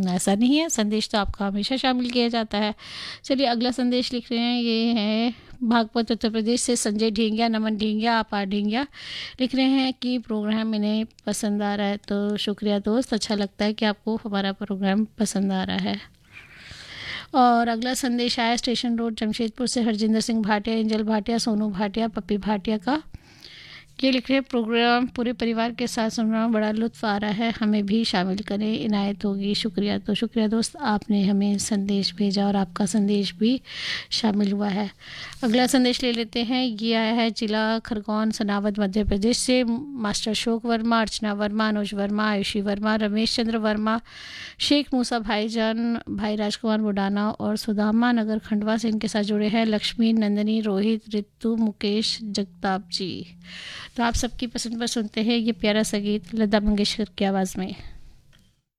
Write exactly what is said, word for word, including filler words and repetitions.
ऐसा नहीं है, संदेश तो आपका हमेशा शामिल किया जाता है। चलिए अगला संदेश लिख रहे हैं, ये है भागपत उत्तर प्रदेश से संजय ढींगिया, नमन ढींगिया, आपार ढींगिया लिख रहे हैं कि प्रोग्राम इन्हें पसंद आ रहा है। तो शुक्रिया दोस्त, अच्छा लगता है कि आपको हमारा प्रोग्राम पसंद आ रहा है। और अगला संदेश आया स्टेशन रोड जमशेदपुर से हरजिंदर सिंह भाटिया, एंजल भाटिया, सोनू भाटिया, पप्पी भाटिया का। ये लिख रहे हैं प्रोग्राम पूरे परिवार के साथ सुनना बड़ा लुत्फ़ आ रहा है, हमें भी शामिल करें, इनायत होगी। शुक्रिया। तो शुक्रिया दोस्त, आपने हमें संदेश भेजा और आपका संदेश भी शामिल हुआ है। अगला संदेश ले लेते हैं, ये आया है जिला खरगोन सनावद मध्य प्रदेश से मास्टर अशोक वर्मा, अर्चना वर्मा, अनुज वर्मा, आयुषी वर्मा, रमेश चंद्र वर्मा, शेख मूसा भाईजान, भाई राजकुमार बुडाना और सुदामा नगर खंडवा से इनके साथ जुड़े हैं लक्ष्मी, नंदनी, रोहित, रितु, मुकेश, जगताप जी। तो आप सबकी पसंद पर सुनते हैं ये प्यारा सा गीत लता मंगेशकर की आवाज़ में।